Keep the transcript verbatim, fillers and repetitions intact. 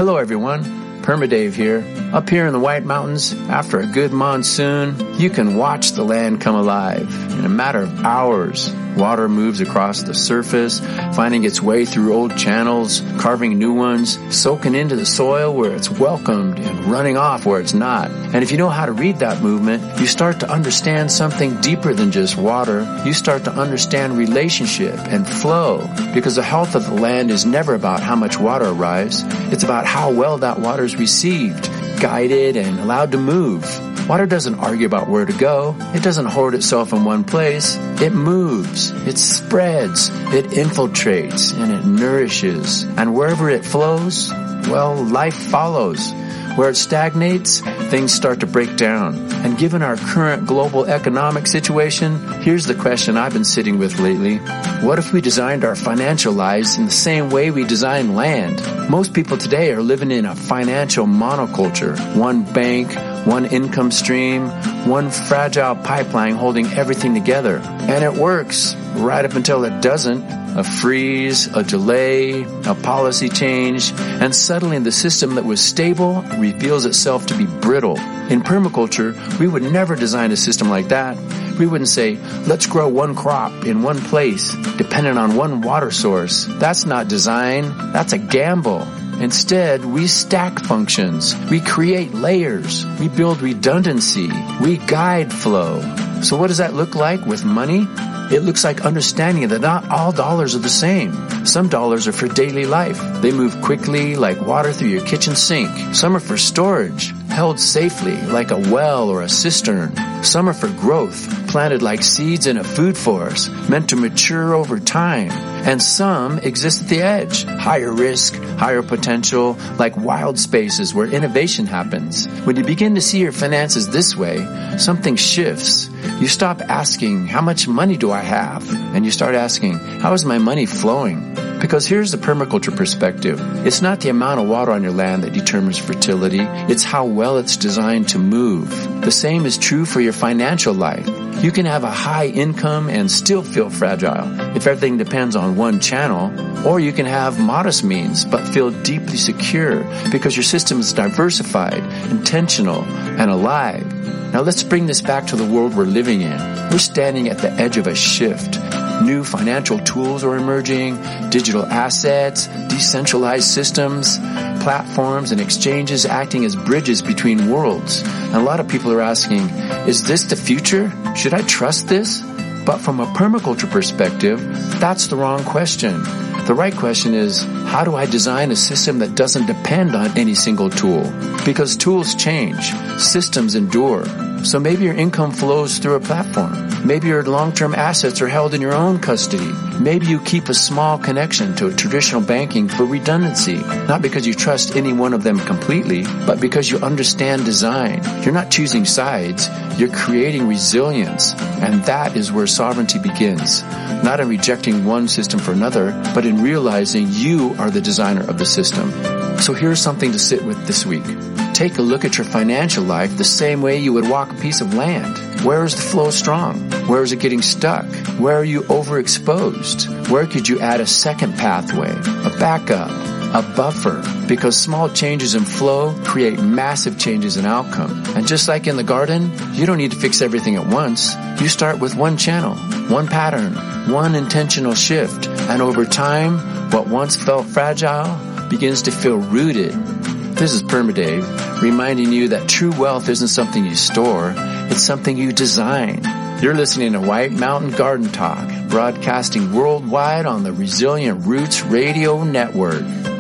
Hello everyone, Permadave here. Up here in the White Mountains, after a good monsoon, you can watch the land come alive. In a matter of hours, water moves across the surface, finding its way through old channels, carving new ones, soaking into the soil where it's welcomed and running off where it's not. And if you know how to read that movement, you start to understand something deeper than just water. You start to understand relationship and flow, because the health of the land is never about how much water arrives. It's about how well that water is received, guided, and allowed to move. Water doesn't argue about where to go. It doesn't hoard itself in one place. It moves. It spreads. It infiltrates, and it nourishes. And wherever it flows, well, life follows. Where it stagnates, things start to break down. And given our current global economic situation, here's the question I've been sitting with lately. What if we designed our financial lives in the same way we design land? Most people today are living in a financial monoculture. One bank, one income stream, one fragile pipeline holding everything together. And it works right up until it doesn't. A freeze, a delay, a policy change, and suddenly the system that was stable reveals itself to be brittle. In permaculture, we would never design a system like that. We wouldn't say, let's grow one crop in one place, dependent on one water source. That's not design. That's a gamble. Instead, we stack functions. We create layers. We build redundancy. We guide flow. So what does that look like with money? It looks like understanding that not all dollars are the same. Some dollars are for daily life. They move quickly like water through your kitchen sink. Some are for storage, held safely like a well or a cistern. Some are for growth, planted like seeds in a food forest, meant to mature over time. And some exist at the edge, higher risk, higher potential, like wild spaces where innovation happens. When you begin to see your finances this way, something shifts. You stop asking, how much money do I have? And you start asking, how is my money flowing? Because here's the permaculture perspective. It's not the amount of water on your land that determines fertility. It's how well it's designed to move. The same is true for your financial life. You can have a high income and still feel fragile if everything depends on one channel, or you can have modest means but feel deeply secure because your system is diversified, intentional, and alive. Now let's bring this back to the world we're living in. We're standing at the edge of a shift. New financial tools are emerging, digital assets, decentralized systems, platforms, and exchanges acting as bridges between worlds. And a lot of people are asking, is this the future? Should I trust this? But from a permaculture perspective, that's the wrong question. The right question is, how do I design a system that doesn't depend on any single tool? Because tools change, systems endure. So maybe your income flows through a platform. Maybe your long-term assets are held in your own custody. Maybe you keep a small connection to traditional banking for redundancy, not because you trust any one of them completely, but because you understand design. You're not choosing sides. You're creating resilience. And that is where sovereignty begins. Not in rejecting one system for another, but in realizing you are the designer of the system. So here's something to sit with this week. Take a look at your financial life the same way you would walk a piece of land. Where is the flow strong? Where is it getting stuck? Where are you overexposed? Where could you add a second pathway, a backup, a buffer? Because small changes in flow create massive changes in outcome. And just like in the garden, you don't need to fix everything at once. You start with one channel, one pattern, one intentional shift. And over time, what once felt fragile begins to feel rooted. This is Permadave, reminding you that true wealth isn't something you store, it's something you design. You're listening to White Mountain Garden Talk, broadcasting worldwide on the Resilient Roots Radio Network.